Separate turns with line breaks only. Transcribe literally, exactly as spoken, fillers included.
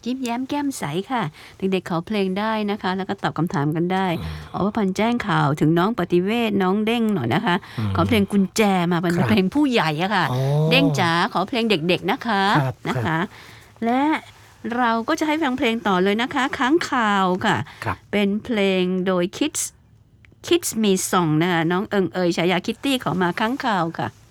ยิ้มแย้มแก้มใสค่ะเด็กๆขอเพลงได้นะคะแล้วก็ตอบคำถามกันได้อ๋อว่าพันแจ้งข่าวถึงน้องปฏิเวศน้องเด้งหน่อยนะคะขอเพลงกุญแจมาเป็นเพลงผู้ใหญ่อะค่ะเด้งจ๋าขอเพลงเด็กๆนะคะนะคะและเราก็จะให้ฟังเพลงต่อเลยนะคะค้างคาวค่ะเป็นเพลงโดย Kids Kids Me Song นะคะน้องเอิงเอยฉายาคิตตี้ขอมาค้างคาวค่ะ